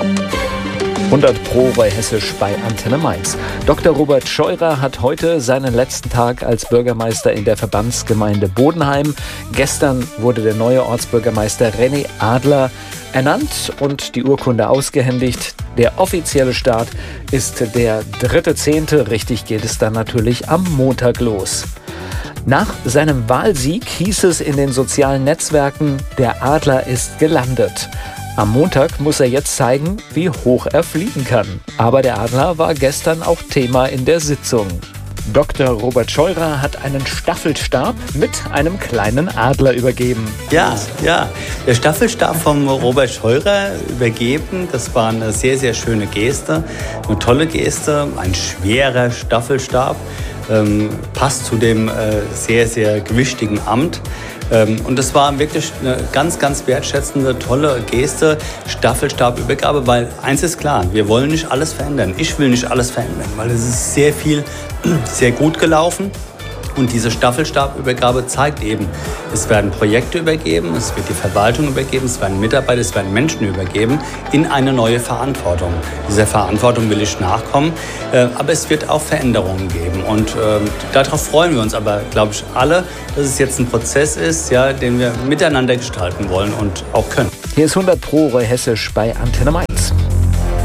100 Pro bei Hessisch bei Antenne Mainz. Dr. Robert Scheurer hat heute seinen letzten Tag als Bürgermeister in der Verbandsgemeinde Bodenheim. Gestern wurde der neue Ortsbürgermeister René Adler ernannt und die Urkunde ausgehändigt. Der offizielle Start ist der 3.10. Richtig geht es dann natürlich am Montag los. Nach seinem Wahlsieg hieß es in den sozialen Netzwerken, der Adler ist gelandet. Am Montag muss er jetzt zeigen, wie hoch er fliegen kann. Aber der Adler war gestern auch Thema in der Sitzung. Dr. Robert Scheurer hat einen Staffelstab mit einem kleinen Adler übergeben. Ja, der Staffelstab vom Robert Scheurer übergeben, das war eine sehr, sehr schöne Geste, eine tolle Geste, ein schwerer Staffelstab, passt zu dem sehr, sehr gewichtigen Amt. Und das war wirklich eine ganz, ganz wertschätzende, tolle Geste, Staffelstabübergabe, weil eins ist klar, wir wollen nicht alles verändern. Ich will nicht alles verändern, weil es ist sehr viel, sehr gut gelaufen. Und diese Staffelstabübergabe zeigt eben, es werden Projekte übergeben, es wird die Verwaltung übergeben, es werden Mitarbeiter, es werden Menschen übergeben in eine neue Verantwortung. Dieser Verantwortung will ich nachkommen, aber es wird auch Veränderungen geben. Und darauf freuen wir uns aber, glaube ich, alle, dass es jetzt ein Prozess ist, ja, den wir miteinander gestalten wollen und auch können. Hier ist 100 Pro Hessisch bei Antenne Mainz.